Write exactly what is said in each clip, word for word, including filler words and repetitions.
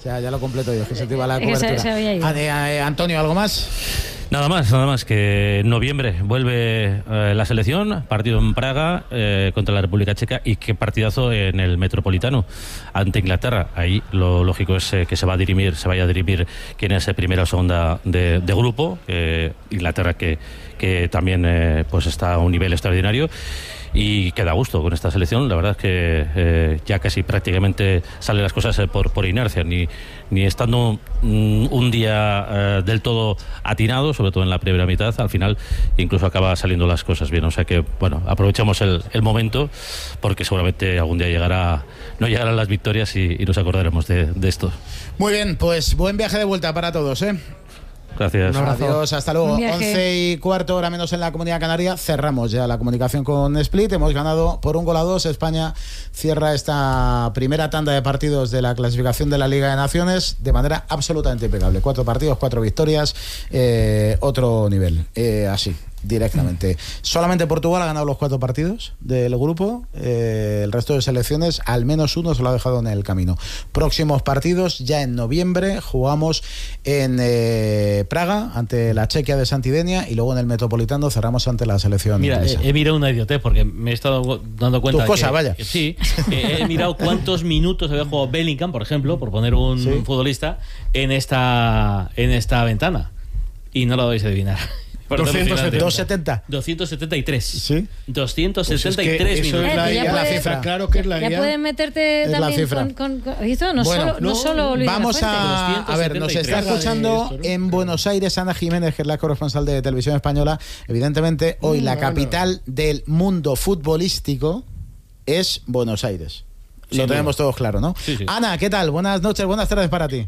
Ya, ya lo completo yo, que se te iba la Es que se- cobertura. se había ido. Ah, de, eh, Antonio, ¿algo más? Nada más, nada más que en noviembre vuelve eh, la selección, partido en Praga eh, contra la República Checa, y qué partidazo en el Metropolitano ante Inglaterra. Ahí lo lógico es eh, que se va a dirimir, se vaya a dirimir quién es eh, primera o segunda de, de grupo. Eh, Inglaterra que, que también eh, pues está a un nivel extraordinario. Y queda gusto con esta selección. La verdad es que eh, ya casi prácticamente salen las cosas eh, por, por inercia, ni, ni estando mm, un día eh, del todo atinado, sobre todo en la primera mitad, al final incluso acaba saliendo las cosas bien. O sea que, bueno, aprovechamos el, el momento, porque seguramente algún día llegará, no llegarán las victorias y, y nos acordaremos de, de esto. Muy bien, pues buen viaje de vuelta para todos, ¿eh? Gracias. Adiós, hasta luego. once y cuarto, hora menos en la Comunidad Canaria. Cerramos ya la comunicación con Split. Hemos ganado por un gol a dos. España cierra esta primera tanda de partidos de la clasificación de la Liga de Naciones de manera absolutamente impecable. Cuatro partidos, cuatro victorias, eh, otro nivel. Eh, así, directamente. Solamente Portugal ha ganado los cuatro partidos del grupo. Eh, el resto de selecciones, al menos uno se lo ha dejado en el camino. Próximos partidos, ya en noviembre, jugamos en eh, Praga ante la Chequia de Santidenia, y luego en el Metropolitano cerramos ante la selección Mira, inglesa. he, he mirado una idiotez porque me he estado dando cuenta. Tus cosas, que, vaya. que sí, eh, he mirado cuántos minutos había jugado Bellingham, por ejemplo, por poner un Sí. futbolista en esta en esta ventana, y no lo vais a adivinar. doscientos setenta. doscientos setenta y tres. Sí. doscientos setenta y tres Pues es que eso minutos. es la, Eh, ya la puedes- cifra, claro que es la Ya guía. pueden meterte Es la también cifra. con, con, con esto, no Bueno, solo, no no, solo Luis de la Vamos Fuente. a, a ver, nos está doscientos setenta y tres. escuchando Esto, ¿no? en Buenos Aires Ana Jiménez, que es la corresponsal de Televisión Española. Evidentemente, hoy Mm, la bueno. capital del mundo futbolístico es Buenos Aires. Sin Lo duda. tenemos todos claro, ¿no? Sí, sí. Ana, ¿qué tal? Buenas noches, buenas tardes para ti.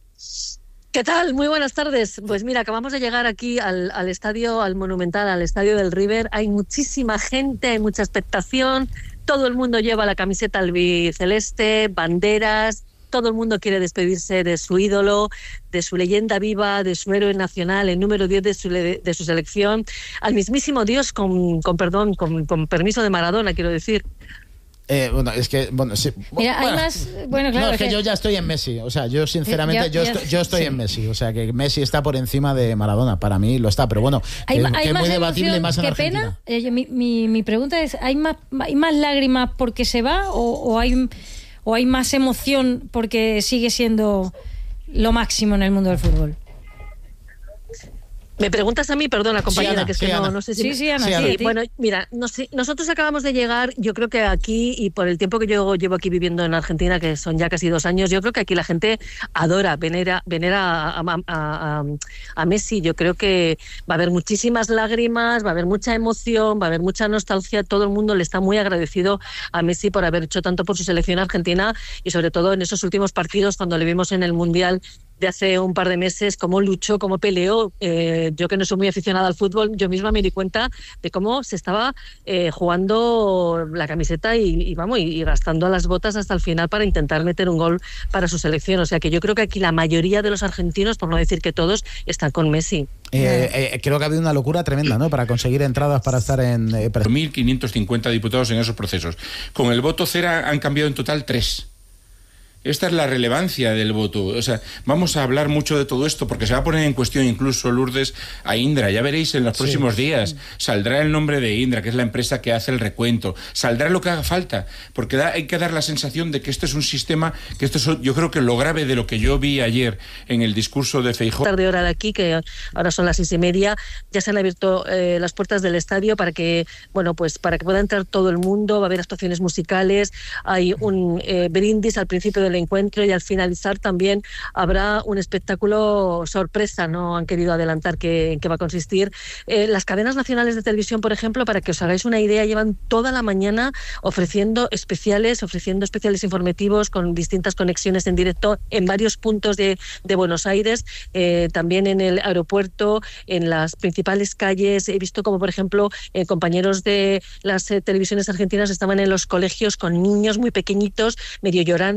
¿Qué tal? Muy buenas tardes. Pues mira, acabamos de llegar aquí al, al estadio, al Monumental, al estadio del River. Hay muchísima gente, hay mucha expectación. Todo el mundo lleva la camiseta albiceleste, banderas. Todo el mundo quiere despedirse de su ídolo, de su leyenda viva, de su héroe nacional, el número diez de su, le- de su selección, al mismísimo Dios, con, con perdón, con, con permiso de Maradona, quiero decir. Eh, bueno, es que, bueno, sí. Mira, hay Bueno, más. Bueno, claro. no, es que que- yo ya estoy en Messi. O sea, yo sinceramente, Ya- yo, ya- estoy, yo estoy sí. en Messi. O sea, que Messi está por encima de Maradona. Para mí lo está, pero bueno, Hay, que, ma- que hay es más muy debatible y emoción, más en qué Argentina. pena. Eh, mi, mi, mi pregunta es, ¿hay más, hay más lágrimas porque se va o, o hay o hay más emoción porque sigue siendo lo máximo en el mundo del fútbol? Me preguntas a mí, perdona, compañera, Ana, que es sí, que no, Ana. no sé si... Sí, me- sí, Ana, Sí, sí, Ana. a Sí, ti. bueno, mira, no sé, nosotros acabamos de llegar, yo creo que aquí, y por el tiempo que yo llevo aquí viviendo en Argentina, que son ya casi dos años, yo creo que aquí la gente adora, venera, venera a, a, a, a Messi. Yo creo que va a haber muchísimas lágrimas, va a haber mucha emoción, va a haber mucha nostalgia. Todo el mundo le está muy agradecido a Messi por haber hecho tanto por su selección argentina, y sobre todo en esos últimos partidos cuando le vimos en el Mundial de hace un par de meses, cómo luchó, cómo peleó. Eh, yo que no soy muy aficionada al fútbol, yo misma me di cuenta de cómo se estaba eh, jugando la camiseta y, y vamos, y, y gastando las botas hasta el final para intentar meter un gol para su selección. O sea que yo creo que aquí la mayoría de los argentinos, por no decir que todos, están con Messi. Eh, eh, creo que ha habido una locura tremenda, ¿no? Para conseguir entradas para estar en... Eh, pre- mil quinientos cincuenta diputados en esos procesos. Con el voto cero han cambiado en total tres. Esta es la relevancia del voto. O sea, vamos a hablar mucho de todo esto porque se va a poner en cuestión incluso, Lourdes, a Indra. Ya veréis en los próximos sí. días. Saldrá el nombre de Indra, que es la empresa que hace el recuento. Saldrá lo que haga falta, porque da, hay que dar la sensación de que este es un sistema, que esto es, yo creo que lo grave de lo que yo vi ayer en el discurso de Feijóo. Tarde hora de aquí, que ahora son las seis y media, ya se han abierto eh, las puertas del estadio para que, bueno, pues para que pueda entrar todo el mundo. Va a haber actuaciones musicales, hay un eh, brindis al principio del encuentro y al finalizar también habrá un espectáculo sorpresa. No han querido adelantar qué, qué va a consistir. Eh, las cadenas nacionales de televisión, por ejemplo, para que os hagáis una idea, llevan toda la mañana ofreciendo especiales, ofreciendo especiales informativos con distintas conexiones en directo en varios puntos de, de Buenos Aires, eh, también en el aeropuerto, en las principales calles. He visto como, por ejemplo, eh, compañeros de las eh, televisiones argentinas estaban en los colegios con niños muy pequeñitos, medio llorando, medio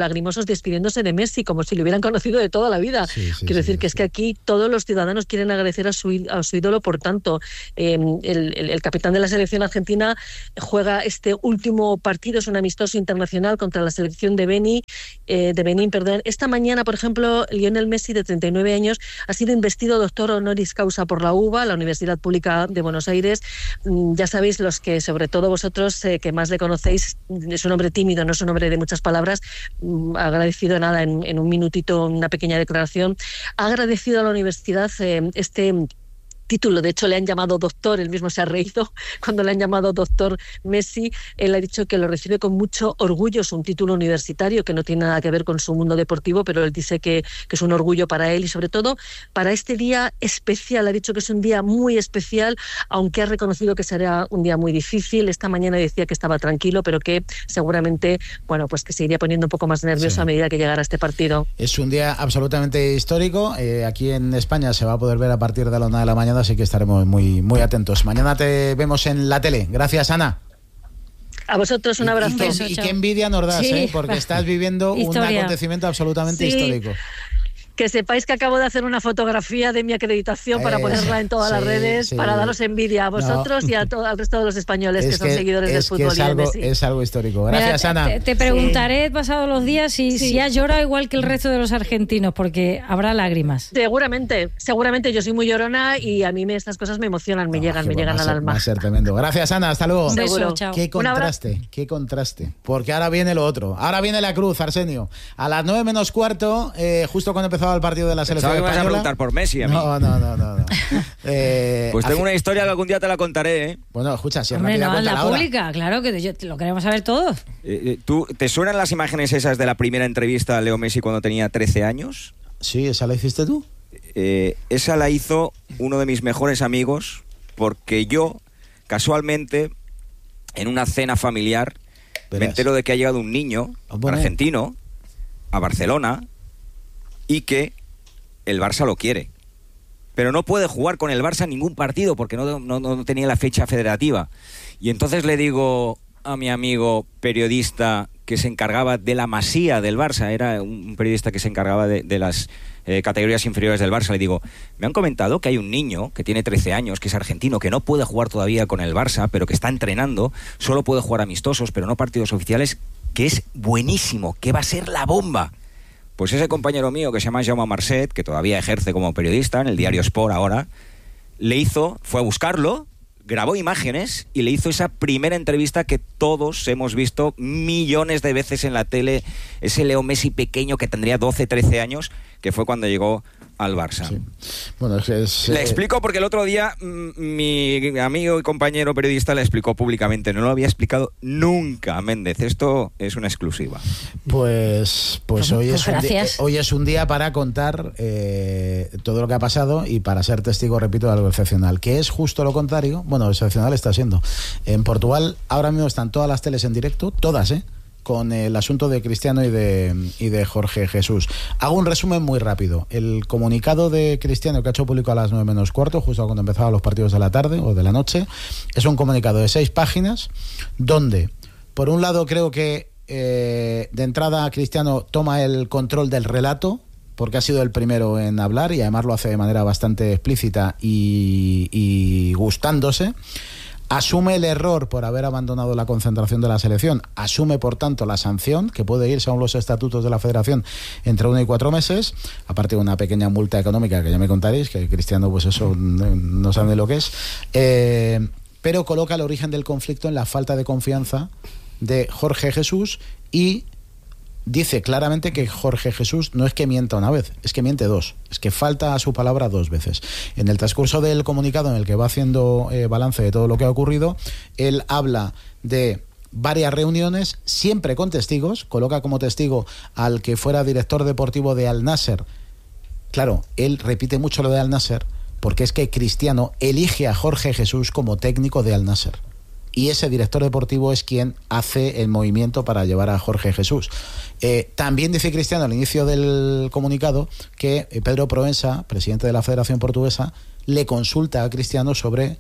lagrimosos despidiéndose de Messi, como si lo hubieran conocido de toda la vida. Sí, sí, Quiero sí, decir sí, que sí. es que aquí todos los ciudadanos quieren agradecer a su, a su ídolo, por tanto, eh, el, el, el capitán de la selección argentina juega este último partido, es un amistoso internacional contra la selección de Beni, eh, de Benín, perdón. Esta mañana, por ejemplo, Lionel Messi, de treinta y nueve años, ha sido investido doctor honoris causa por la U B A, la Universidad Pública de Buenos Aires. Ya sabéis, los que, sobre todo vosotros, eh, que más le conocéis, es un hombre tímido, no es un hombre de muchas palabras. Agradecido nada, en, en un minutito, una pequeña declaración. Ha agradecido a la universidad eh, este título, de hecho le han llamado doctor, él mismo se ha reído cuando le han llamado doctor Messi. Él ha dicho que lo recibe con mucho orgullo, es un título universitario que no tiene nada que ver con su mundo deportivo, pero él dice que, que es un orgullo para él y sobre todo para este día especial. Ha dicho que es un día muy especial, aunque ha reconocido que será un día muy difícil. Esta mañana decía que estaba tranquilo, pero que seguramente, bueno, pues que se iría poniendo un poco más nervioso sí. a medida que llegara este partido. Es un día absolutamente histórico. Eh, aquí en España se va a poder ver a partir de la una de la mañana, así que estaremos muy, muy atentos. Mañana te vemos en la tele. Gracias, Ana. A vosotros un abrazo. Y, y, qué, y qué envidia nos das, sí. ¿eh? Porque estás viviendo Historia. un acontecimiento absolutamente sí. histórico. Que sepáis que acabo de hacer una fotografía de mi acreditación para eh, ponerla en todas sí, las redes, sí. para daros envidia a vosotros no. y a todo, al resto de los españoles es que son que, seguidores del fútbol. Es algo, es algo histórico. Gracias, Mira, Ana. Te, te preguntaré sí. pasados los días si, sí. si has llorado igual que el resto de los argentinos, porque habrá lágrimas. Seguramente, seguramente. Yo soy muy llorona y a mí me, estas cosas me emocionan, me no, llegan, me llegan al alma. Va a ser tremendo. Gracias, Ana. Hasta luego. Un beso, chao. Qué contraste, qué contraste. Porque ahora viene lo otro. Ahora viene la cruz, Arsenio. A las nueve menos cuarto, eh, justo cuando empezaba el partido de la selección. ¿Sabes que vas a preguntar por Messi a mí? No, no, no, no. no. eh, pues tengo hace... una historia que algún día te la contaré, ¿eh? Bueno, escucha, si es Hombre, rápida, no, en la ahora. pública, claro, que yo, lo queremos saber todos. Eh, ¿tú, ¿Te suenan las imágenes esas de la primera entrevista a Leo Messi cuando tenía trece años? Sí, ¿esa la hiciste tú? Eh, esa la hizo uno de mis mejores amigos, porque yo, casualmente, en una cena familiar, Verás. me entero de que ha llegado un niño bueno. argentino a Barcelona y que el Barça lo quiere, pero no puede jugar con el Barça ningún partido porque no, no, no tenía la fecha federativa. Y entonces le digo a mi amigo periodista que se encargaba de la masía del Barça, era un periodista que se encargaba de, de las eh, categorías inferiores del Barça, le digo, me han comentado que hay un niño que tiene trece años, que es argentino, que no puede jugar todavía con el Barça, pero que está entrenando, solo puede jugar amistosos, pero no partidos oficiales, que es buenísimo, que va a ser la bomba. Pues ese compañero mío que se llama Jaume Marcet, que todavía ejerce como periodista en el diario Sport ahora, le hizo, fue a buscarlo, grabó imágenes y le hizo esa primera entrevista que todos hemos visto millones de veces en la tele, ese Leo Messi pequeño que tendría doce, trece años, que fue cuando llegó al Barça. Sí. Bueno, es, es, le explico porque el otro día m- mi amigo y compañero periodista le explicó públicamente, no lo había explicado nunca, Méndez, esto es una exclusiva. Pues, pues, hoy, pues es un día, hoy es un día para contar eh, todo lo que ha pasado y para ser testigo, repito, de algo excepcional, que es justo lo contrario. Bueno, excepcional está siendo. En Portugal ahora mismo están todas las teles en directo, todas, ¿eh? con el asunto de Cristiano y de, y de Jorge Jesús. Hago un resumen muy rápido. El comunicado de Cristiano que ha hecho público a las nueve menos cuarto, justo cuando empezaban los partidos de la tarde o de la noche, es un comunicado de seis páginas donde, por un lado, creo que eh, de entrada Cristiano toma el control del relato, porque ha sido el primero en hablar y además lo hace de manera bastante explícita y, y gustándose. Asume el error por haber abandonado la concentración de la selección, asume por tanto la sanción, que puede ir según los estatutos de la federación entre uno y cuatro meses, aparte de una pequeña multa económica que ya me contaréis, que Cristiano pues eso no sabe lo que es, eh, pero coloca el origen del conflicto en la falta de confianza de Jorge Jesús y dice claramente que Jorge Jesús no es que mienta una vez, es que miente dos, es que falta a su palabra dos veces. En el transcurso del comunicado en el que va haciendo eh, balance de todo lo que ha ocurrido, él habla de varias reuniones, siempre con testigos, coloca como testigo al que fuera director deportivo de Al Nasser. Claro, él repite mucho lo de Al Nasser, porque es que Cristiano elige a Jorge Jesús como técnico de Al Nasser. Y ese director deportivo es quien hace el movimiento para llevar a Jorge Jesús. Eh, también dice Cristiano al inicio del comunicado que Pedro Proença, presidente de la Federación Portuguesa, le consulta a Cristiano sobre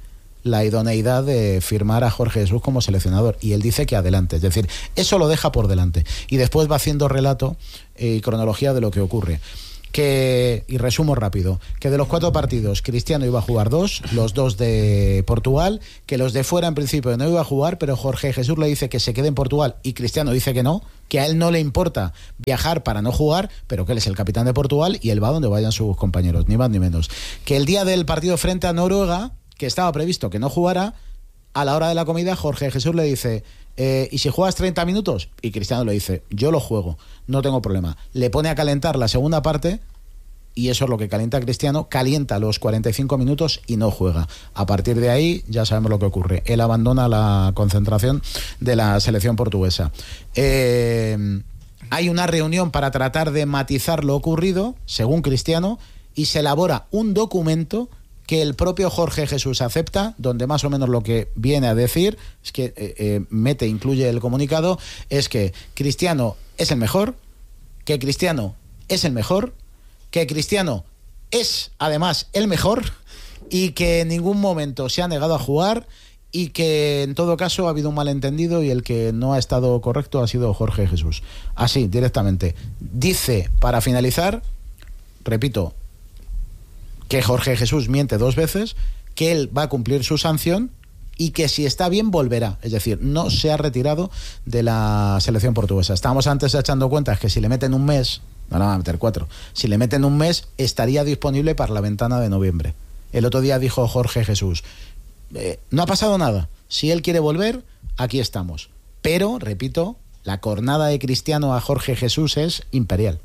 la idoneidad de firmar a Jorge Jesús como seleccionador, y él dice que adelante, es decir, eso lo deja por delante y después va haciendo relato y cronología de lo que ocurre. Que, y resumo rápido, que de los cuatro partidos Cristiano iba a jugar dos, los dos de Portugal, que los de fuera en principio no iba a jugar, pero Jorge Jesús le dice que se quede en Portugal y Cristiano dice que no, que a él no le importa viajar para no jugar, pero que él es el capitán de Portugal y él va donde vayan sus compañeros, ni más ni menos. Que el día del partido frente a Noruega, que estaba previsto que no jugara, a la hora de la comida Jorge Jesús le dice... Eh, ¿y si juegas treinta minutos? Y Cristiano le dice, yo lo juego, no tengo problema. Le pone a calentar la segunda parte y eso es lo que calienta a Cristiano, calienta los cuarenta y cinco minutos y no juega. A partir de ahí ya sabemos lo que ocurre. Él abandona la concentración de la selección portuguesa. Eh, hay una reunión para tratar de matizar lo ocurrido, según Cristiano, y se elabora un documento que el propio Jorge Jesús acepta, donde más o menos lo que viene a decir, es que eh, eh, mete, incluye el comunicado, es que Cristiano es el mejor, que Cristiano es el mejor, que Cristiano es además el mejor y que en ningún momento se ha negado a jugar y que en todo caso ha habido un malentendido y el que no ha estado correcto ha sido Jorge Jesús. Así, directamente. Dice, para finalizar, repito, que Jorge Jesús miente dos veces, que él va a cumplir su sanción y que si está bien volverá, es decir, no se ha retirado de la selección portuguesa. Estábamos antes echando cuentas que si le meten un mes, no le van a meter cuatro, si le meten un mes estaría disponible para la ventana de noviembre. El otro día dijo Jorge Jesús, eh, no ha pasado nada, si él quiere volver, aquí estamos. Pero, repito, la cornada de Cristiano a Jorge Jesús es imperial.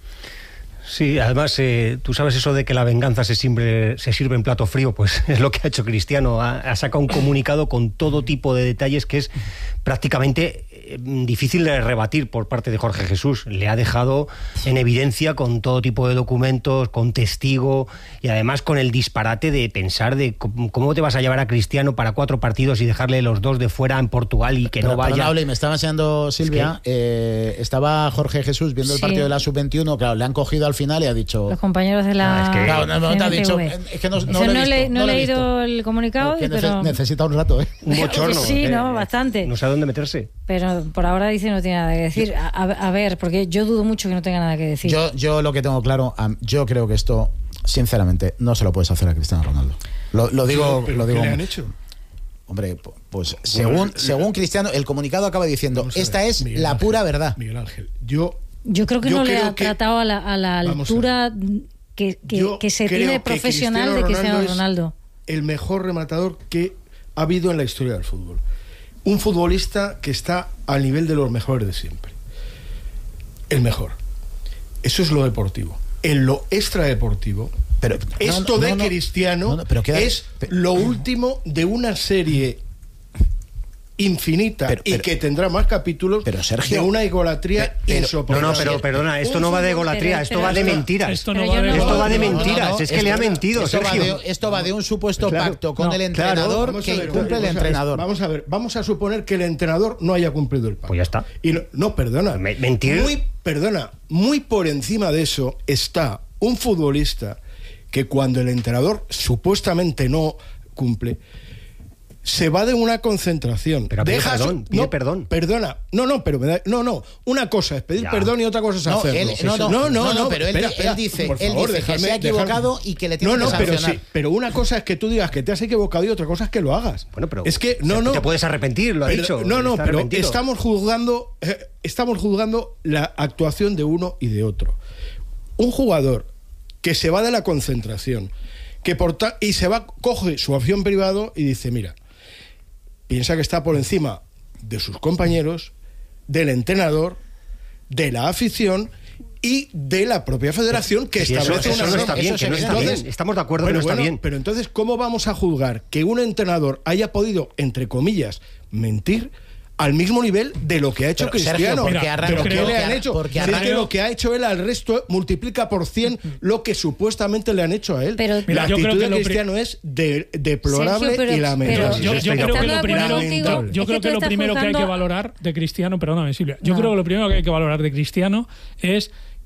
Sí, además, eh, tú sabes eso de que la venganza se sirve, se sirve en plato frío, pues es lo que ha hecho Cristiano. Ha, ha sacado un comunicado con todo tipo de detalles que es prácticamente eh, difícil de rebatir por parte de Jorge Jesús. Le ha dejado en evidencia con todo tipo de documentos, con testigo y además con el disparate de pensar de cómo, cómo te vas a llevar a Cristiano para cuatro partidos y dejarle los dos de fuera en Portugal y que Pero, no vaya. Perdón, y me estaba enseñando Silvia, es que... eh, estaba Jorge Jesús viendo el partido sí. de la sub veintiuno, claro, le han cogido al final y ha dicho... Los compañeros de la... No, es que, claro, no, no te ha dicho... Es que no, no, no, lo he visto, le, no, no le he visto. leído el comunicado, no, pero... Necesita un rato, ¿eh? Un bochorno. Sí, eh, no, bastante. No sabe dónde meterse. Pero por ahora dice no tiene nada que decir. A, a ver, porque yo dudo mucho que no tenga nada que decir. Yo, yo lo que tengo claro, yo creo que esto, sinceramente, no se lo puedes hacer a Cristiano Ronaldo. Lo, lo digo... ¿Pero lo digo qué le han hecho? Hombre, pues bueno, según, le, según Cristiano, el comunicado acaba diciendo, esta es Miguel la Ángel, pura verdad. Miguel Ángel, yo... Yo creo que yo no creo le ha que, tratado a la, a la altura que, que, que se tiene profesional de Cristiano Ronaldo. El mejor rematador que ha habido en la historia del fútbol. Un futbolista que está al nivel de los mejores de siempre. El mejor. Eso es lo deportivo. En lo extradeportivo, pero, esto no, no, de no, Cristiano no, no, pero queda, es pero, lo último de una serie infinita pero, pero, y que tendrá más capítulos pero Sergio, de una egolatría pero, insoportable. No, no, pero perdona, esto no va de egolatría, esto va de mentiras. Esto, no va, de esto va de mentiras, no, no, no, es que le ha mentido, esto Sergio. Va de, esto va de un supuesto claro, pacto con no, el entrenador claro, que ver, incumple el entrenador. Vamos a ver, vamos a suponer que el entrenador no haya cumplido el pacto. Pues ya está. Y no, no perdona. Mentir. Muy, perdona, muy por encima de eso está un futbolista que cuando el entrenador supuestamente no cumple, se va de una concentración. Pero pide deja perdón, su, pide no, perdón. Perdona, no, no, pero me da, no, no. Una cosa es pedir ya. perdón y otra cosa es no, hacerlo. Él, no, no, no, no, no, pero espera, él, espera, él dice, por él favor, dice dejadme, que se ha equivocado dejadme. y que le tiene no, no, que pero sancionar. sí, pero una cosa es que tú digas que te has equivocado y otra cosa es que lo hagas. Bueno, pero es que no, no. Te puedes arrepentir, lo ha pero, dicho. No, no, pero arrepentido. estamos juzgando, eh, estamos juzgando la actuación de uno y de otro. Un jugador que se va de la concentración, que por ta- y se va, coge su avión privado y dice, mira, piensa que está por encima de sus compañeros, del entrenador, de la afición y de la propia federación que sí, establece eso, eso una no está bien, eso que no está entonces, bien. Estamos de acuerdo pero que no bueno, está bien. Pero entonces, ¿cómo vamos a juzgar que un entrenador haya podido, entre comillas, mentir al mismo nivel de lo que ha hecho pero, Cristiano? Sergio, porque arranca, pero ¿qué porque, le han hecho? Porque si es que lo que ha hecho él al resto multiplica por cien lo que supuestamente le han hecho a él. Pero, la mira, actitud yo creo de que Cristiano pri- es de, deplorable Sergio, pero, y lamentable. Yo, yo, yo creo que lo primero, contigo, yo es creo que, que lo primero que hay que valorar de Cristiano, perdóname Silvia, yo no. creo que lo primero que hay que valorar de Cristiano es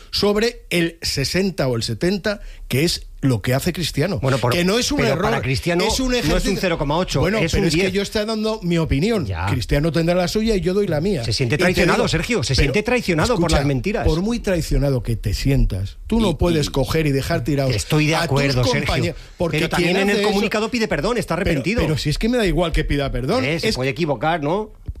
sobre el sesenta o el setenta, que es lo que hace Cristiano. Bueno, por, que no es un pero error. Para Cristiano es un no es un cero coma ocho. Bueno, es pero un es diez. que yo estoy dando mi opinión. Ya. Cristiano tendrá la suya y yo doy la mía. Se siente Y te traicionado, digo, Sergio. Se pero, siente traicionado escucha, por las mentiras. Por muy traicionado que te sientas, tú no Y- puedes y- coger y dejar tirados. Estoy de a tus acuerdo, Sergio. compañeros, porque Pero también quien en el hace eso- comunicado pide perdón, está Pero, arrepentido. pero si es que me da igual que pida perdón. Eh, se es puede equivocar, ¿no?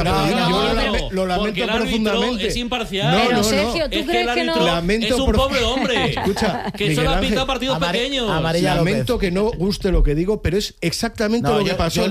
no, pero, yo lo, pero, lame- lo lamento porque el árbitro profundamente. es imparcial. No, Pero, no, no. Sergio, ¿tú es que crees el que no? árbitro Lamento es un prof- pobre hombre. Escucha, que Miguel solo ha Ángel, pitado partidos Amare- pequeños. amarilla Lamento López. que no guste lo que digo, pero es exactamente No, lo que yo- pasó yo en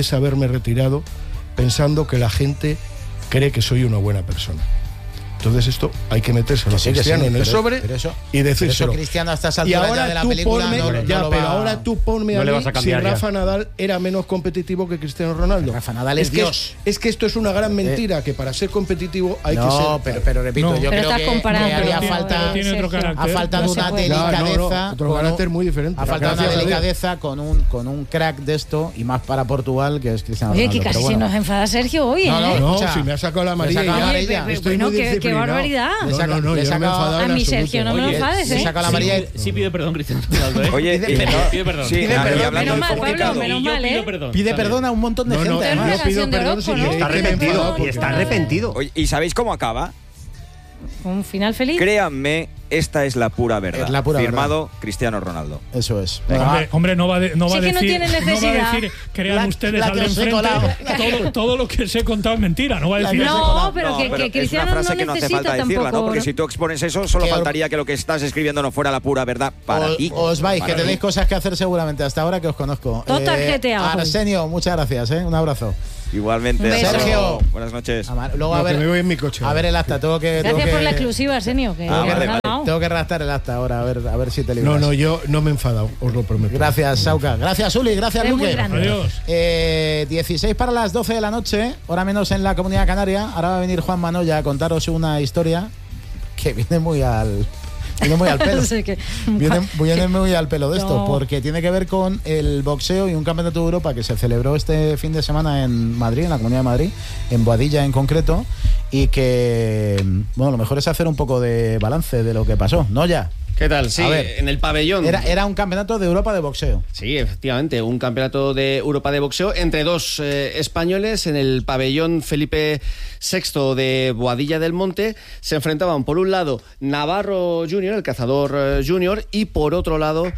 es haberme retirado pensando que la gente cree que soy una buena persona. Entonces esto hay que metérselo a Sí, que Cristiano sí, en el pero- sobre pero eso- y decírselo. pero eso Cristiano a estas y alturas ahora ya de la tú película ponme, no- no ya, lo pero va- ahora tú ponme no a le mí vas a cambiar si ya. Rafa Nadal era menos competitivo que Cristiano Ronaldo. Rafa Nadal es que Dios. Es, que esto es una gran mentira, que para ser competitivo hay no, que ser... pero, pero repito, No. yo Pero creo estás que, comparando, que haría pero falta, tiene otro Sergio. carácter. ha faltado No se una puede. delicadeza, Ya, no, no, otro con un- carácter muy diferente. ha faltado una Gracias a Dios. delicadeza con un con un crack de esto y más para Portugal que es Cristiano Oye, Ronaldo. que casi pero se bueno. nos enfada Sergio hoy, No, ¿eh? no, No, escucha, si me ha sacado la le amarilla. saca la ya. amarilla. Pero Estoy bueno, muy qué- qué disciplinado. barbaridad. Le No, saca- no, no, le yo no me he saca- enfadado A en mi absoluto. Sergio, no me Oye, lo enfades, le ¿eh? saca la Sí, amarilla y- sí pide perdón, Cristiano Ronaldo, ¿eh? Oye, pide, y- perdón, pide perdón. Pide y perdón. hablando Menos del mal, comunicado, Pablo, menos Y yo mal, pido ¿eh? perdón. pide también. perdón a un montón de No, no, gente. Usted además. yo pido relación de perdón Orozco, si ¿no? queréis Está que me arrepentido, enfado, y está porque- arrepentido. Oye, ¿y sabéis cómo acaba? ¿Un final feliz? Créanme, esta es la pura verdad. Es la pura Firmado Cristiano Ronaldo. Eso es. Hombre, hombre, no va, de- no va Sí, a que no decir, tiene va a necesidad. decir, crean La- ustedes la al que de os he enfrente, colado. todo, todo lo que os he contado es mentira. No va a La decir que os he eso. colado. No, pero No, que, pero que es una Cristiano frase no que no hace necesita falta decirla, tampoco. ¿no? Porque si tú expones eso, solo Que- faltaría que lo que estás escribiendo no fuera la pura verdad para O- ti. Os vais, Para que tenéis ti. cosas que hacer seguramente hasta ahora que os conozco. Todo tarjeteado, tú. Arsenio, muchas gracias, ¿eh? Un abrazo. Igualmente. Un beso. hasta luego. Sergio. Buenas noches. Amar- Luego a No, que ver, me voy en mi coche. a ver el acta. Tengo que, tengo Gracias que- por la exclusiva, Arsenio. Que Ah, que vale, nos ha vale. dado. Tengo que redactar el acta ahora, a ver, a ver si te libras. No, no, yo no me he enfadado, os lo prometo. Gracias, Sauca. Gracias, Uli. Gracias, Eres muy Luque. grande. Adiós. Eh, dieciséis para las doce de la noche, hora menos en la Comunidad Canaria. Ahora va a venir Juan Manoya a contaros una historia que viene muy al, viene muy al pelo. Sí, que- Viene, viene muy al pelo de esto, No. porque tiene que ver con el boxeo y un campeonato de Europa que se celebró este fin de semana en Madrid, en la Comunidad de Madrid, en Boadilla en concreto, y que, bueno, lo mejor es hacer un poco de balance de lo que pasó, ¿no ya? ¿Qué tal? Sí, A ver, en el pabellón. Era, era un campeonato de Europa de boxeo. Sí, efectivamente, un campeonato de Europa de boxeo entre dos eh, españoles en el pabellón Felipe sexto de Boadilla del Monte. Se enfrentaban por un lado Navarro junior, el cazador eh, junior, y por otro lado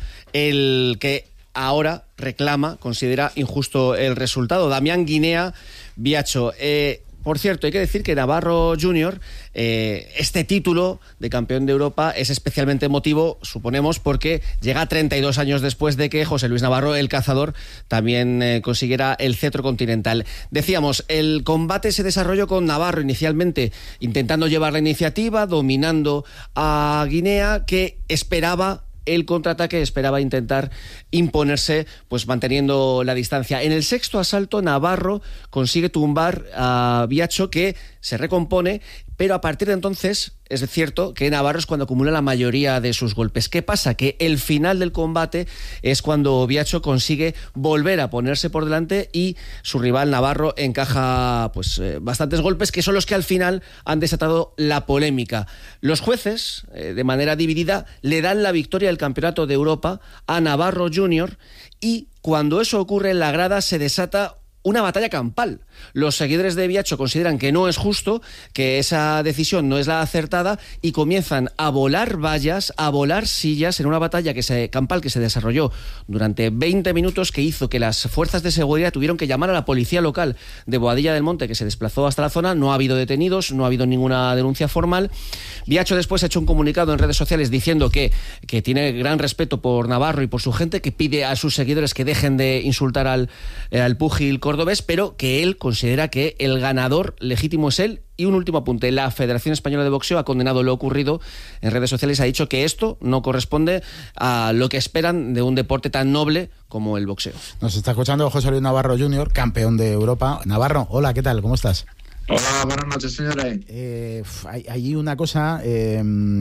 el que ahora reclama, considera injusto el resultado, Damián Guinea Biacho. Eh, Por cierto, hay que decir que Navarro junior, eh, este título de campeón de Europa es especialmente emotivo, suponemos, porque llega treinta y dos años después de que José Luis Navarro, el cazador, también eh, consiguiera el cetro continental. Decíamos, el combate se desarrolló con Navarro inicialmente intentando llevar la iniciativa, dominando a Guinea, que esperaba el contraataque, esperaba intentar imponerse, pues manteniendo la distancia. En el sexto asalto, Navarro consigue tumbar a Biacho, que se recompone, pero a partir de entonces es cierto que Navarro es cuando acumula la mayoría de sus golpes. ¿Qué pasa? Que el final del combate es cuando Biacho consigue volver a ponerse por delante y su rival Navarro encaja pues eh, bastantes golpes, que son los que al final han desatado la polémica. Los jueces, eh, de manera dividida, le dan la victoria del Campeonato de Europa a Navarro junior, y cuando eso ocurre en la grada se desata una batalla campal. Los seguidores de Biacho consideran que no es justo, que esa decisión no es la acertada, y comienzan a volar vallas, a volar sillas en una batalla que se, campal que se desarrolló durante veinte minutos, que hizo que las fuerzas de seguridad tuvieron que llamar a la policía local de Boadilla del Monte, que se desplazó hasta la zona. No ha habido detenidos, no ha habido ninguna denuncia formal. Biacho después ha hecho un comunicado en redes sociales diciendo que, que tiene gran respeto por Navarro y por su gente, que pide a sus seguidores que dejen de insultar al, eh, al púgil cordobés, pero que él considera que el ganador legítimo es él. Y un último apunte, la Federación Española de Boxeo ha condenado lo ocurrido en redes sociales, ha dicho que esto no corresponde a lo que esperan de un deporte tan noble como el boxeo. Nos está escuchando José Luis Navarro junior, campeón de Europa. Navarro, hola, ¿qué tal? ¿Cómo estás? Hola, buenas noches, señores. Eh, hay, hay una cosa, eh,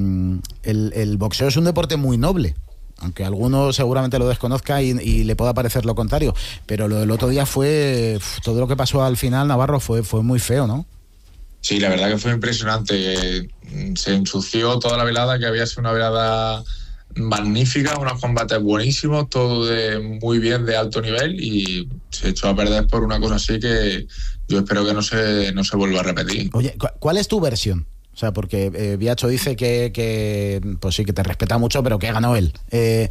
el, el boxeo es un deporte muy noble, aunque alguno seguramente lo desconozca y, y le pueda parecer lo contrario, pero lo del otro día fue, todo lo que pasó al final, Navarro, fue, fue muy feo, ¿no? Sí, la verdad que fue impresionante. Se ensució toda la velada, que había sido una velada magnífica, unos combates buenísimos, todo de muy bien, de alto nivel, y se echó a perder por una cosa así que yo espero que no se, no se vuelva a repetir. Oye, ¿cuál es tu versión? O sea, porque eh, Biacho dice que, que, pues sí, que te respeta mucho, pero que ganó él. Eh,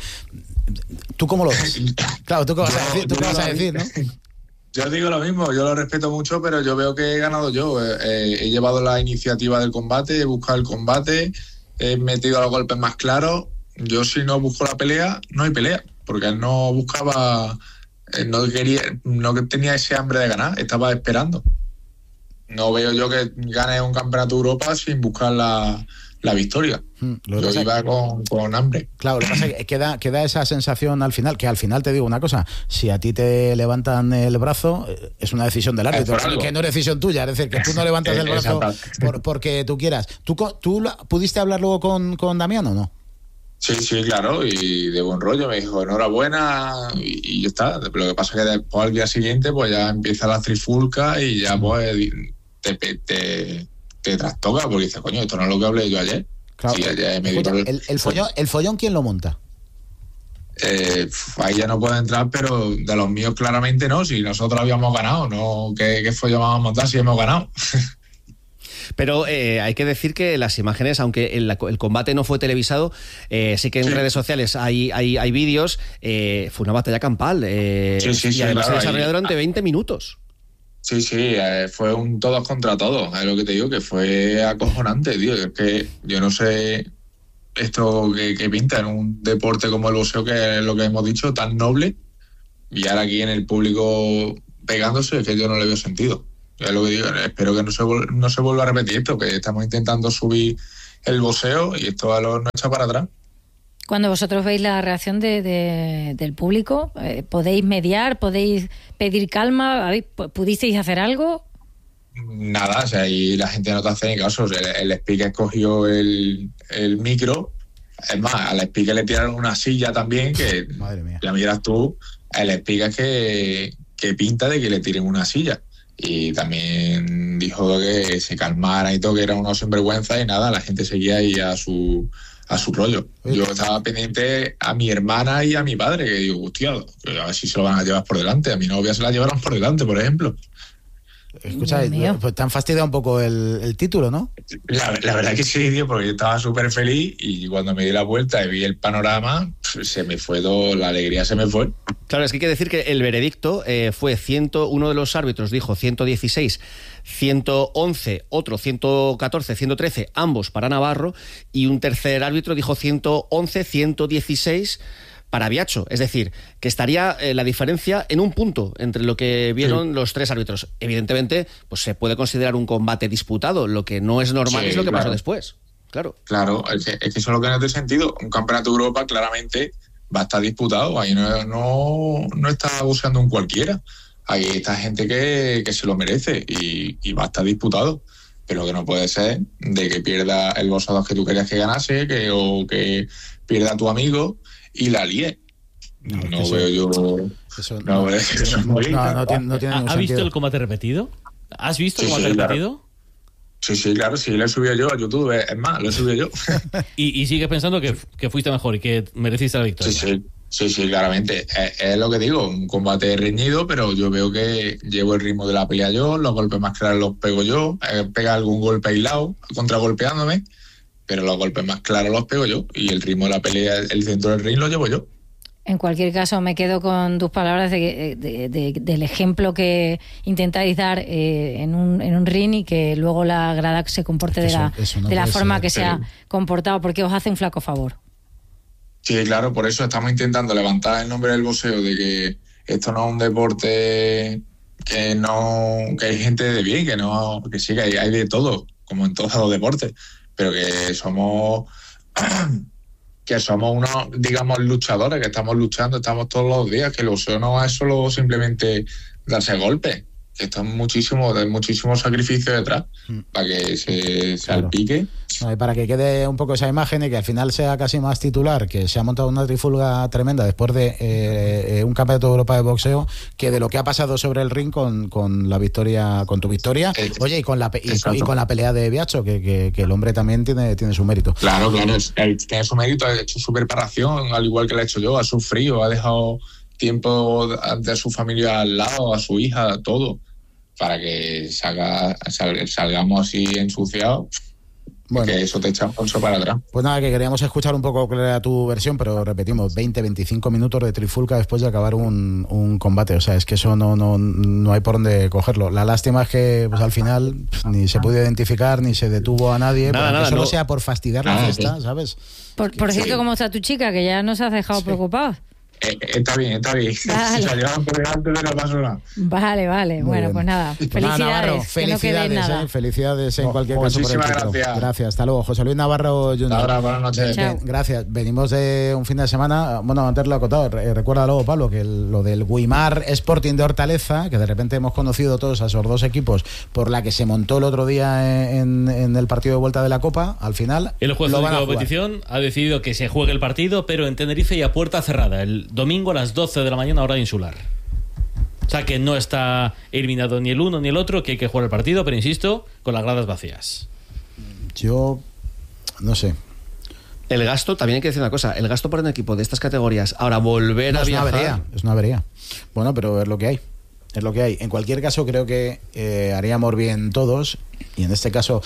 ¿Tú cómo lo ves? Claro, ¿tú qué vas a decir? ¿Tú qué vas a decir, no? Yo digo lo mismo, yo lo respeto mucho, pero yo veo que he ganado yo. Eh, he llevado la iniciativa del combate, he buscado el combate, he metido los golpes más claros. Yo, si no busco la pelea, no hay pelea, porque él no buscaba, él no quería, no tenía ese hambre de ganar, estaba esperando. no veo yo que gane un campeonato de Europa sin buscar la, la victoria. Hmm, yo iba con, con hambre. Claro, lo que pasa es que queda, queda esa sensación al final, que al final te digo una cosa, si a ti te levantan el brazo, es una decisión del árbitro, que no es decisión tuya, es decir, que tú no levantas el brazo por, porque tú quieras. ¿Tú, tú pudiste hablar luego con, con Damián o no? Sí, sí, claro, y de buen rollo, me dijo enhorabuena y, y ya está. Lo que pasa es que después al día siguiente pues ya empieza la trifulca y ya pues te, te, te trastoca porque dices, coño, esto no es lo que hablé yo ayer. Claro. Sí, ayer me Escucha, dijo, el, el, follón, ¿El follón quién lo monta? Eh, ahí ya no puedo entrar, pero de los míos claramente no, si nosotros habíamos ganado, no, ¿qué, qué follón vamos a montar si hemos ganado? Pero eh, hay que decir que las imágenes, aunque el, el combate no fue televisado, eh, sí que en sí. redes sociales hay, hay, hay vídeos, eh, fue una batalla campal eh, sí, sí, y sí, además claro, se desarrolló ahí, durante veinte minutos. Sí, sí, eh, fue un todos contra todos, es lo que te digo, que fue acojonante, tío, es que yo no sé esto que, que pinta en un deporte como el boxeo, que es lo que hemos dicho, tan noble, y ahora aquí en el público pegándose, es que yo no le veo sentido. Es lo que digo, espero que no se, vol- no se vuelva a repetir esto, que estamos intentando subir el boxeo y esto a lo no echa para atrás. Cuando vosotros veis la reacción de, de, del público, eh, ¿podéis mediar? ¿Podéis pedir calma? ¿Pudisteis hacer algo? Nada, o sea, y la gente no te hace ni caso. O sea, el, el speaker cogió el, el micro. Es más, al speaker le tiraron una silla también, que Madre mía. Ya miras tú, el speaker que, que pinta de que le tiren una silla. Y también dijo que se calmara y todo, que era una sinvergüenza, y nada, la gente seguía ahí a su a su rollo. Yo estaba pendiente a mi hermana y a mi padre, que digo, hostia, a ver si se lo van a llevar por delante. A mi novia se la llevaron por delante, por ejemplo. Escucha, pues te han fastidiado un poco el, el título, ¿no? La, la verdad que sí, tío, porque yo estaba súper feliz y cuando me di la vuelta y vi el panorama, se me fue todo, la alegría se me fue. Claro, es que hay que decir que el veredicto eh, fue ciento uno de los árbitros dijo ciento dieciséis, ciento once, otro ciento catorce, ciento trece, ambos para Navarro, y un tercer árbitro dijo ciento once, ciento dieciséis para Biacho, es decir, que estaría eh, la diferencia en un punto entre lo que vieron sí. los tres árbitros. Evidentemente, pues se puede considerar un combate disputado, lo que no es normal sí, es lo que claro. pasó después. Claro, claro, es que, es que eso es lo que no tiene sentido. Un campeonato de Europa claramente va a estar disputado, ahí no, no, no está buscando un cualquiera. Ahí está gente que, que se lo merece y, y va a estar disputado. Pero que no puede ser de que pierda el boxeador que tú querías que ganase, que, o que pierda tu amigo y la líe. No, no veo yo. Eso no, no, eso eso no, no, no tiene, no tiene ¿Ha visto el combate repetido? ¿Has visto sí, el combate sí, repetido? Claro. Sí, sí, claro, sí, lo he subido yo a YouTube, es más, lo he subido yo. ¿Y, y sigues pensando que, que fuiste mejor y que mereciste la victoria? Sí, sí, sí, sí, claramente. Es, es lo que digo, un combate reñido, pero yo veo que llevo el ritmo de la pelea yo, los golpes más claros los pego yo, eh, pega algún golpe aislado, contragolpeándome, pero los golpes más claros los pego yo, y el ritmo de la pelea, el centro del ring lo llevo yo. En cualquier caso, me quedo con tus palabras de, de, de, del ejemplo que intentáis dar eh, en, un, en un ring y que luego la grada se comporte eso, de la, eso no de la forma ser, que se ha comportado, porque os hace un flaco favor. Sí, claro, por eso estamos intentando levantar el nombre del boxeo, de que esto no es un deporte que no que hay gente de bien, que no que sí que hay, hay de todo, como en todos los deportes, pero que somos... que somos unos, digamos, luchadores, que estamos luchando, estamos todos los días, que el boxeo no es solo simplemente darse golpes, que esto es muchísimo, de muchísimo sacrificio detrás, mm. para que se, se claro. alpique. No, y para que quede un poco esa imagen y que al final sea casi más titular, que se ha montado una trifulga tremenda después de eh, un campeonato de Europa de boxeo, que de lo que ha pasado sobre el ring con, con la victoria, con tu victoria, eh, oye, y con la y, y con la pelea de Biacho, que, que, que el hombre también tiene, tiene su mérito. Claro, claro, tiene su mérito, ha hecho su preparación, al igual que lo he hecho yo, ha sufrido, ha dejado tiempo de su familia al lado, a su hija, todo, para que salga, sal, salgamos así ensuciados. Bueno, que eso te echa un pulso para atrás. Pues nada, que queríamos escuchar un poco cuál era tu versión, pero repetimos, veinte, veinticinco minutos de trifulca después de acabar un, un combate. O sea, es que eso no, no, no hay por dónde cogerlo. La lástima es que pues, al final pues, ni se pudo identificar, ni se detuvo a nadie, nada, nada, que solo no. sea por fastidiar la fiesta, ¿sabes? Por, por cierto, ¿cómo está tu chica? Que ya no se has dejado sí. preocupada. Eh, está bien, está bien. Vale. Si se llevan por delante de la persona. Vale, vale. Muy bueno, bien. pues nada. Pues Felicidades. nada, Navarro, que no quede felicidades, nada. eh, felicidades en Oh, cualquier caso. por el muchísimas título. gracias. Gracias, hasta luego. José Luis Navarro junior Hasta ahora, buenas noches. Ven, ven, gracias. Venimos de un fin de semana, bueno, antes lo he acotado, re- recuerda luego, Pablo, que el- lo del Guimar Sporting de Hortaleza, que de repente hemos conocido todos a esos dos equipos por la que se montó el otro día en, en el partido de vuelta de la Copa, al final El juez lo de van a la jugar. competición ha decidido que se juegue el partido, pero en Tenerife y a puerta cerrada, el domingo a las doce de la mañana, hora insular. O sea que no está eliminado ni el uno ni el otro, que hay que jugar el partido, pero insisto, con las gradas vacías. Yo no sé. El gasto, también hay que decir una cosa, el gasto por un equipo de estas categorías, ahora volver No, a es una viajar... avería, es una avería. Bueno, pero es lo que hay. Es lo que hay. En cualquier caso, creo que eh, haríamos bien todos, y en este caso,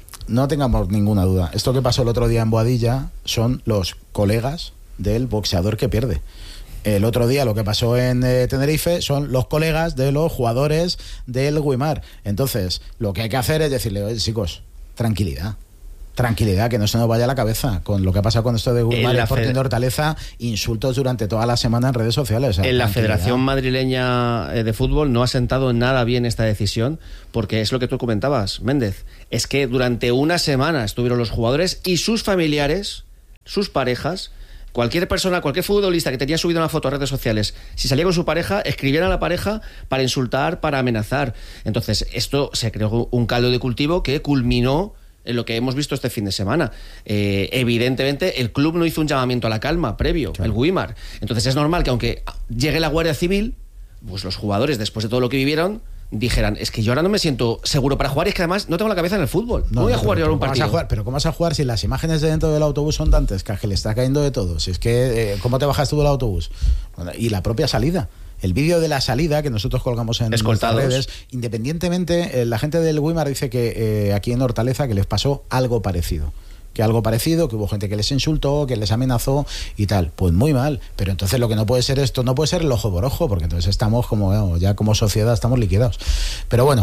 no tengamos ninguna duda. Esto que pasó el otro día en Boadilla son los colegas del boxeador que pierde. El otro día lo que pasó en eh, Tenerife son los colegas de los jugadores del Guimar. Entonces, lo que hay que hacer es decirle, oye, chicos, tranquilidad. Tranquilidad, que no se nos vaya la cabeza con lo que ha pasado con esto de Guimar En la Sporting fed- de Hortaleza, insultos durante toda la semana en redes sociales. O sea, En la tranquilidad. Federación Madrileña eh, de Fútbol no ha sentado nada bien esta decisión, porque es lo que tú comentabas, Méndez. Es que durante una semana estuvieron los jugadores y sus familiares, sus parejas, cualquier persona, cualquier futbolista que tenía subido una foto a redes sociales, si salía con su pareja, escribían a la pareja para insultar, para amenazar. Entonces, esto se creó un caldo de cultivo que culminó en lo que hemos visto este fin de semana. Eh, evidentemente, el club no hizo un llamamiento a la calma previo, el Guimar. Entonces es normal que aunque llegue la Guardia Civil, pues los jugadores, después de todo lo que vivieron, dijeran, es que yo ahora no me siento seguro para jugar, y es que además no tengo la cabeza en el fútbol. No, voy a no, jugar yo pero ahora un ¿cómo vas a partido. jugar? Pero ¿cómo vas a jugar si las imágenes de dentro del autobús son dantescas, que le está cayendo de todo? Si es que, eh, ¿cómo te bajas tú del autobús? Bueno, y la propia salida. El vídeo de la salida que nosotros colgamos en nuestras Escoltados. redes, independientemente, eh, la gente del Guimar dice que eh, aquí en Hortaleza que les pasó algo parecido. Que algo parecido, que hubo gente que les insultó, que les amenazó y tal. Pues muy mal. Pero entonces lo que no puede ser esto, no puede ser el ojo por ojo, porque entonces estamos como, bueno, ya como sociedad estamos liquidados. Pero bueno,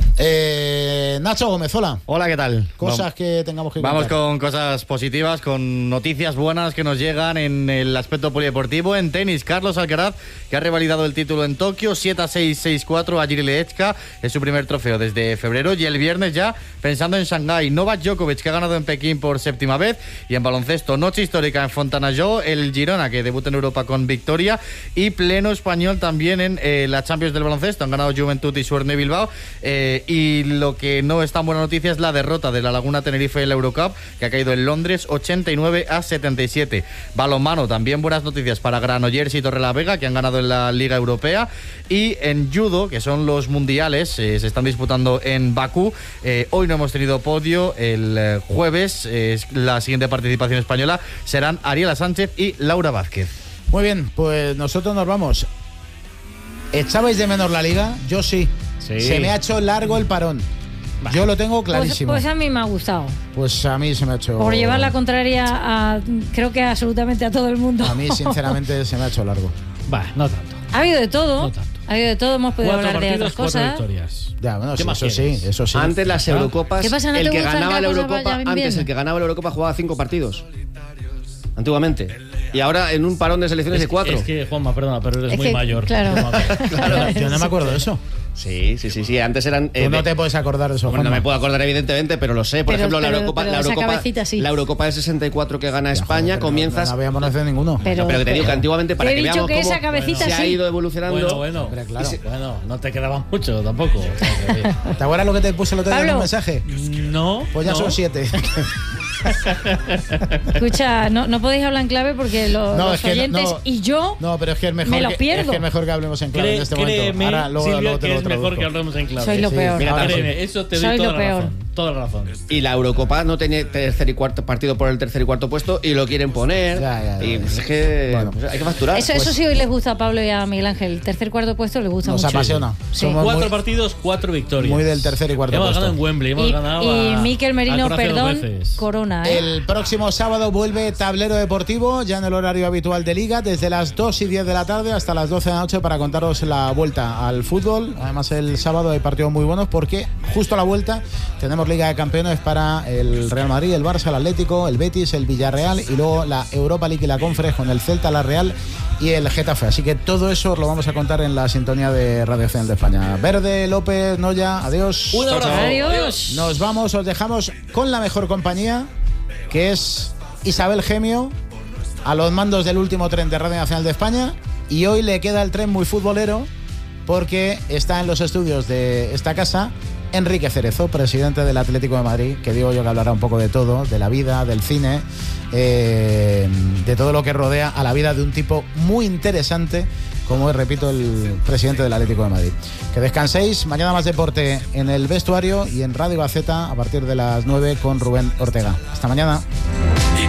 eh, Nacho Gómez, hola. Hola, ¿qué tal? Cosas Vamos. que tengamos que Vamos contar. con cosas positivas, con noticias buenas que nos llegan en el aspecto polideportivo. En tenis, Carlos Alcaraz, que ha revalidado el título en Tokio, siete a seis, seis a cuatro a Jiří Lehečka, es su primer trofeo desde febrero, y el viernes ya pensando en Shanghái. Novak Djokovic, que ha ganado en Pekín por séptima vez, y en baloncesto, noche histórica en Fontanalló, el Girona, que debuta en Europa con victoria, y pleno español también en eh, la Champions del baloncesto. Han ganado Juventud y Suerne Bilbao, eh, y lo que no es tan buena noticia es la derrota de la Laguna Tenerife en la Eurocup, que ha caído en Londres ochenta y nueve a setenta y siete. Balonmano, también buenas noticias para Granollers y Torrelavega, que han ganado en la Liga Europea. Y en judo, que son los mundiales, eh, se están disputando en Bakú. Eh, hoy no hemos tenido podio. El eh, jueves, eh, la siguiente participación española serán Ariela Sánchez y Laura Vázquez. Muy bien, pues nosotros nos vamos. ¿Echabais de menos la liga? Yo sí. Sí. Se me ha hecho largo el parón. Yo lo tengo Pues, clarísimo. pues a mí me ha gustado. Pues a mí se me ha hecho... Por llevar la contraria a, creo que absolutamente a todo el mundo. A mí, sinceramente, se me ha hecho largo. Va, no tanto. Ha habido de todo. No tanto. Ha habido de todo. Hemos podido Cuatro hablar de partidos, otras cuatro cosas. victorias. Ya, bueno, ¿Qué sí, más eso sí, quieres? eso sí. Antes las Eurocopas, ¿Qué pasa? ¿No el te que gustan ganaba que la la cosa Eurocopa, vaya bien? antes el que ganaba la Eurocopa jugaba cinco partidos. Antiguamente. Y ahora en un parón de selecciones de cuatro. Es que, Juanma, perdona, pero eres Es muy que, mayor. claro. Claro. Yo no me acuerdo de eso. Sí, sí, sí, sí. Antes eran. Tú no te puedes acordar de eso, Bueno, no Juanma. me puedo acordar, evidentemente, pero lo sé. Por Pero- ejemplo, la pero- Eurocopa, pero la esa Eurocopa, cabecita sí. la Eurocopa del sesenta y cuatro que gana Ya, España, joder, pero comienzas. No, no habíamos nacido ninguno. Pero- pero que te digo que antiguamente, para Te he que dicho veamos que cómo esa cabecita se ha sí. ido evolucionando. Bueno, bueno. Hombre, claro. Y si- bueno, no te quedaba mucho tampoco. O sea que- ¿Te acuerdas lo que te puse el otro día en Pablo. un mensaje? no. Pues ya no. son siete. Escucha, no, no podéis hablar en clave porque lo- No, los es que no- oyentes no. y yo No, pero es que es mejor, Me lo que, pierdo. es que es mejor que hablemos en clave Cree- en este momento. créeme, Ahora, luego, Silvia, luego te que lo es mejor traduzco. que hablemos en clave. soy lo Sí, peor. mira, Créeme, también. eso te Soy doy lo toda la peor. razón. Toda la razón. Y la Eurocopa no tenía tercer y cuarto partido por el tercer y cuarto puesto y lo quieren poner. Ya, ya, ya, y ya. pues es que Bueno. pues hay que facturar. Eso, eso sí hoy les gusta a Pablo y a Miguel Ángel. El tercer cuarto puesto les gusta Nos mucho. apasiona. Sí. Somos Cuatro muy, partidos, cuatro victorias. muy del tercer y cuarto Hemos puesto. ganado en Wembley, hemos Y, ganado y a, Mikel a Merino, Croacia dos perdón, veces. corona, ¿eh? El próximo sábado vuelve Tablero Deportivo, ya en el horario habitual de Liga, desde las dos y diez de la tarde hasta las doce de la noche para contaros la vuelta al fútbol. Además, el sábado hay partidos muy buenos porque justo a la vuelta tenemos por Liga de Campeones para el Real Madrid, el Barça, el Atlético, el Betis, el Villarreal y luego la Europa League y la Conference con el Celta, la Real y el Getafe. Así que todo eso os lo vamos a contar en la sintonía de Radio Nacional de España. Verde, López, Noya, adiós. Un abrazo. Adiós. Nos vamos, os dejamos con la mejor compañía, que es Isabel Gemio, a los mandos del último tren de Radio Nacional de España. Y hoy le queda el tren muy futbolero porque está en los estudios de esta casa Enrique Cerezo, presidente del Atlético de Madrid, que digo yo que hablará un poco de todo, de la vida, del cine, eh, de todo lo que rodea a la vida de un tipo muy interesante, como es, repito, el presidente del Atlético de Madrid. Que descanséis, mañana más deporte en el vestuario y en Radio Gaceta a partir de las nueve con Rubén Ortega. Hasta mañana.